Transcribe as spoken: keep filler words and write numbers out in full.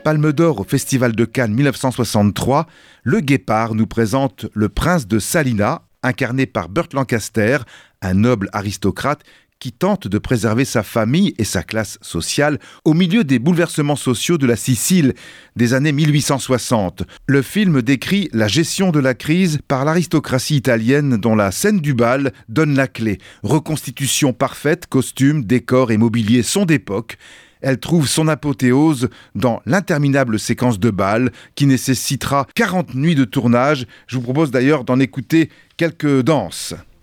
Palme d'Or au Festival de Cannes mille neuf cent soixante-trois, Le Guépard nous présente le prince de Salina, incarné par Burt Lancaster, un noble aristocrate qui tente de préserver sa famille et sa classe sociale au milieu des bouleversements sociaux de la Sicile des années mille huit cent soixante. Le film décrit la gestion de la crise par l'aristocratie italienne dont la scène du bal donne la clé. Reconstitution parfaite, costumes, décors et mobilier sont d'époque. Elle trouve son apothéose dans l'interminable séquence de bal qui nécessitera quarante nuits de tournage. Je vous propose d'ailleurs d'en écouter quelques danses.